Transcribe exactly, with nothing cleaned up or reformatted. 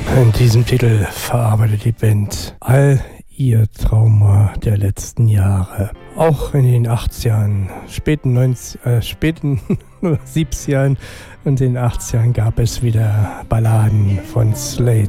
In diesem Titel verarbeitet die Band all ihr Trauma der letzten Jahre. Auch in den achtzigern, späten, neunziger, äh, späten siebzigern und den achtzigern gab es wieder Balladen von Slade